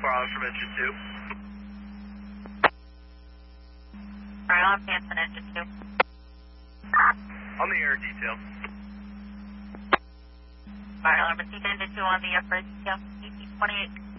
hours from engine 2. Alright, I'll advance on engine 2. On the air detail. Alright, I'll receive engine 2 on the first detail, ET 28.